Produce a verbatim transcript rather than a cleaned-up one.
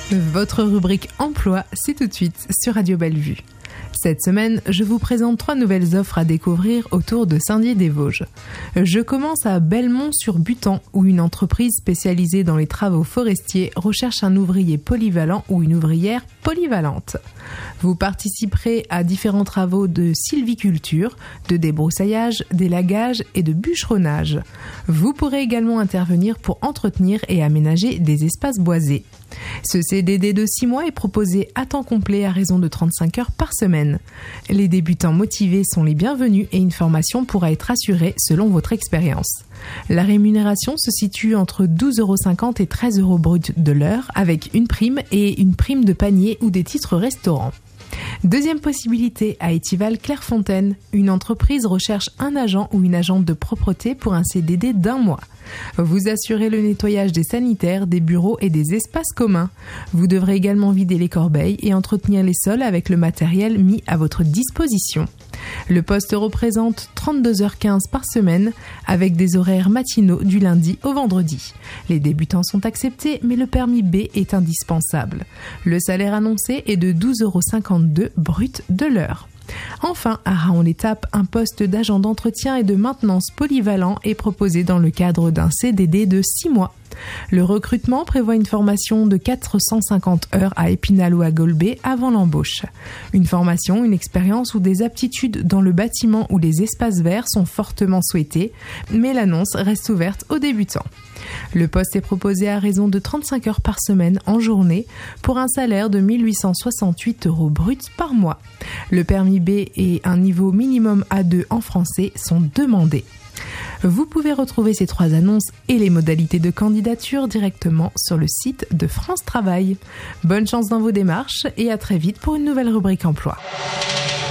Votre rubrique emploi, c'est tout de suite sur Radio Bellevue. Cette semaine, je vous présente trois nouvelles offres à découvrir autour de Saint-Dié-des-Vosges. Je commence à Belmont-sur-Butan, où une entreprise spécialisée dans les travaux forestiers recherche un ouvrier polyvalent ou une ouvrière polyvalente. Vous participerez à différents travaux de sylviculture, de débroussaillage, d'élagage et de bûcheronnage. Vous pourrez également intervenir pour entretenir et aménager des espaces boisés. Ce C D D de six mois est proposé à temps complet à raison de trente-cinq heures par semaine. Les débutants motivés sont les bienvenus et une formation pourra être assurée selon votre expérience. La rémunération se situe entre douze euros cinquante et treize euros brut de l'heure avec une prime et une prime de panier ou des titres restaurants. Deuxième possibilité, à Étival-Clairefontaine, une entreprise recherche un agent ou une agente de propreté pour un C D D d'un mois. Vous assurez le nettoyage des sanitaires, des bureaux et des espaces communs. Vous devrez également vider les corbeilles et entretenir les sols avec le matériel mis à votre disposition. Le poste représente trente-deux heures quinze par semaine avec des horaires matinaux du lundi au vendredi. Les débutants sont acceptés, mais le permis B est indispensable. Le salaire annoncé est de douze euros cinquante-deux brut de l'heure. Enfin, à Raon-l'Étape, un poste d'agent d'entretien et de maintenance polyvalent est proposé dans le cadre d'un C D D de six mois. Le recrutement prévoit une formation de quatre cent cinquante heures à Épinal ou à Golbet avant l'embauche. Une formation, une expérience ou des aptitudes dans le bâtiment ou les espaces verts sont fortement souhaitées, mais l'annonce reste ouverte aux débutants. Le poste est proposé à raison de trente-cinq heures par semaine en journée pour un salaire de mille huit cent soixante-huit euros brut par mois. Le permis B et un niveau minimum A deux en français sont demandés. Vous pouvez retrouver ces trois annonces et les modalités de candidature directement sur le site de France Travail. Bonne chance dans vos démarches et à très vite pour une nouvelle rubrique emploi.